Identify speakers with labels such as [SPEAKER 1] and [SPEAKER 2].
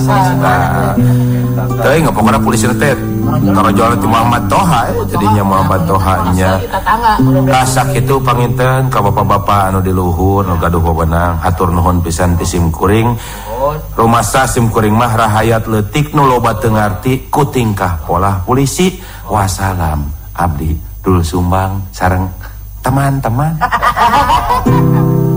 [SPEAKER 1] Tapi nggak pokoknya polisi teh tarajolan ti Muhammad Toha jadinya Muhammad Tohanya kasak itu panginten ka bapak-bapak anu di luhur nu gaduh wewenang hatur nuhun pisan ti simkuring rumasa simkuring mah rahayat leutik nu loba teu ngarti ku tingkah pola polisi wassalam abdi Dul Sumbang sareng teman-teman